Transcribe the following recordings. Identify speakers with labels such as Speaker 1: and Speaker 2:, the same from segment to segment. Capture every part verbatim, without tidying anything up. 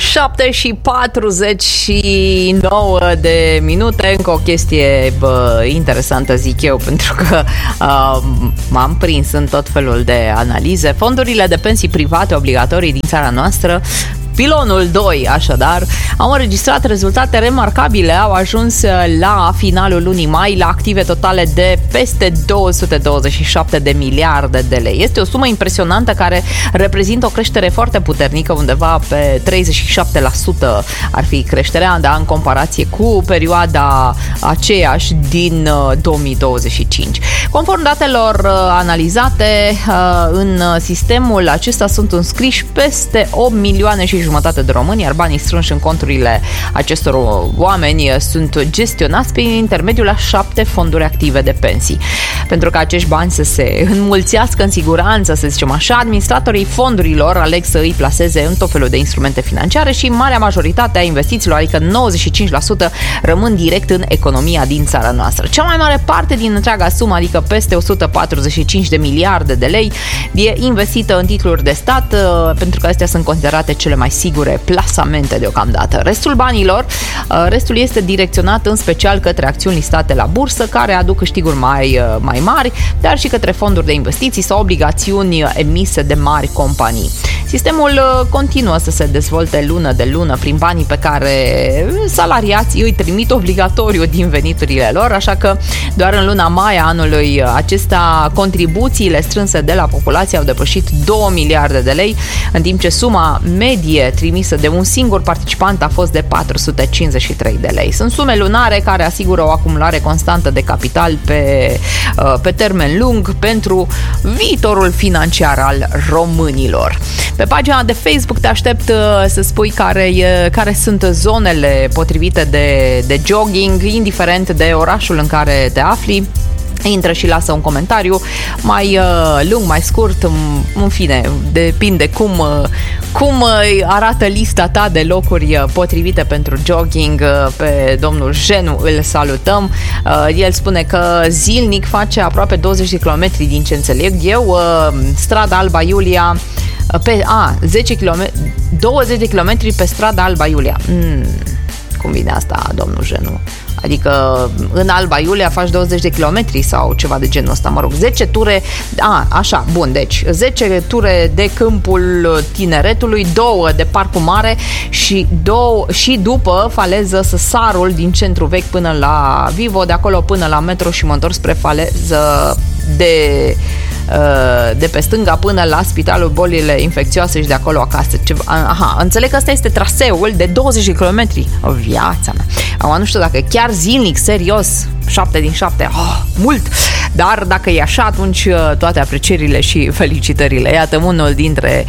Speaker 1: șapte și patruzeci și nouă de minute. Încă o chestie bă, interesantă, zic eu, pentru că uh, m-am prins în tot felul de analize. Fondurile de pensii private obligatorii din țara noastră, pilonul doi, așadar, au înregistrat rezultate remarcabile, au ajuns la finalul lunii mai la active totale de peste două sute douăzeci și șapte de miliarde de lei. Este o sumă impresionantă care reprezintă o creștere foarte puternică, undeva pe treizeci și șapte la sută ar fi creșterea, da, în comparație cu perioada aceeași din două mii douăzeci și cinci. Conform datelor analizate, în sistemul acesta sunt înscriși peste opt milioane și jumătate de români, iar banii strânși în conturile acestor oameni sunt gestionați prin intermediul a șapte fonduri active de pensii. Pentru ca acești bani să se înmulțească în siguranță, să zicem așa, administratorii fondurilor aleg să îi plaseze în tot felul de instrumente financiare și marea majoritate a investițiilor, adică nouăzeci și cinci la sută, rămân direct în economia din țara noastră. Cea mai mare parte din întreaga sumă, adică peste o sută patruzeci și cinci de miliarde de lei, e investită în titluri de stat, pentru că astea sunt considerate cele mai sigure plasamente deocamdată. Restul banilor, restul este direcționat în special către acțiuni listate la bursă, care aduc câștiguri mai, mai mari, dar și către fonduri de investiții sau obligațiuni emise de mari companii. Sistemul continuă să se dezvolte lună de lună prin banii pe care salariații îi trimit obligatoriu din veniturile lor, așa că doar în luna mai a anului acesta contribuțiile strânse de la populație au depășit două miliarde de lei, în timp ce suma medie trimisă de un singur participant a fost de patru sute cincizeci și trei de lei. Sunt sume lunare care asigură o acumulare constantă de capital pe, pe termen lung pentru viitorul financiar al românilor. Pe pagina de Facebook te aștept să spui care, care sunt zonele potrivite de, de jogging, indiferent de orașul în care te afli. Intră și lasă un comentariu mai uh, lung, mai scurt, în fine, depinde cum, uh, cum uh, arată lista ta de locuri potrivite pentru jogging. Uh, pe domnul Jenu îl salutăm. Uh, el spune că zilnic face aproape douăzeci de kilometri, din ce înțeleg eu, uh, strada Alba Iulia, uh, pe, a, zece kilometri, douăzeci de kilometri pe strada Alba Iulia. Mm, cum vine asta, domnul Jenu? Adică în Alba Iulia faci douăzeci de kilometri sau ceva de genul ăsta, mă rog, zece ture, a, așa, bun, deci zece ture de Câmpul Tineretului, două de Parcul Mare și, două, și după faleză Săsarul din centru vechi până la Vivo, de acolo până la metro și mă întorc spre faleză de... de pe stânga până la Spitalul Bolile Infecțioase și de acolo acasă. Aha, înțeleg că ăsta este traseul de douăzeci de kilometri. O, viața mea. Acum nu știu dacă chiar zilnic, serios, șapte din șapte, oh, mult, dar dacă e așa, atunci toate aprecierile și felicitările. Iată unul dintre,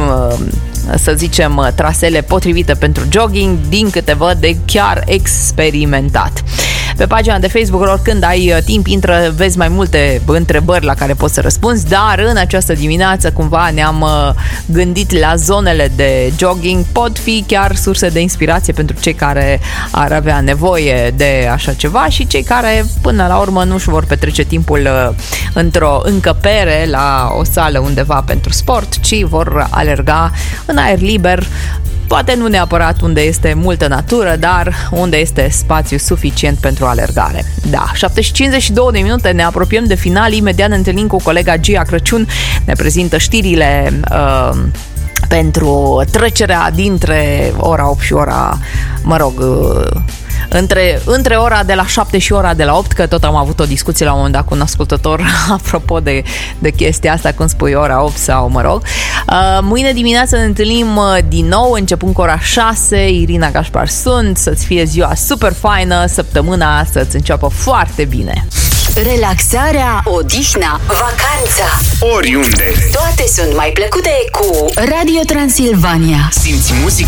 Speaker 1: să zicem, trasele potrivite pentru jogging, din câte văd, de chiar experimentat. Pe pagina de Facebook, oricând ai timp, intră, vezi mai multe întrebări la care poți să răspunzi, dar în această dimineață cumva ne-am gândit la zonele de jogging, pot fi chiar surse de inspirație pentru cei care ar avea nevoie de așa ceva și cei care până la urmă nu își vor petrece timpul într-o încăpere la o sală undeva pentru sport, ci vor alerga în aer liber. Poate nu neapărat unde este multă natură, dar unde este spațiu suficient pentru alergare. Da, șapte și cincizeci și două de minute, ne apropiem de final. Imediat ne întâlnim cu colega Gia Crăciun, ne prezintă știrile uh, pentru trecerea dintre ora opt și ora, mă rog... Uh, Între, între ora de la șapte și ora de la opt, că tot am avut o discuție la un moment dat cu un ascultător apropo de, de chestia asta, când spui ora opt sau mă rog. Uh, mâine dimineață ne întâlnim din nou, începând cu ora șase. Irina Gașpar sunt, să-ți fie ziua super faină, săptămâna să-ți înceapă foarte bine.
Speaker 2: Relaxarea, odihna, vacanța,
Speaker 3: oriunde.
Speaker 2: toate sunt mai plăcute cu Radio Transilvania.
Speaker 3: Simți muzica